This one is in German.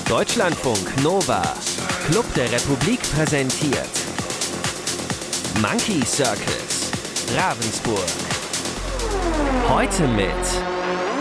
Deutschlandfunk Nova, Club der Republik präsentiert Monkey Circus, Ravensburg. Heute mit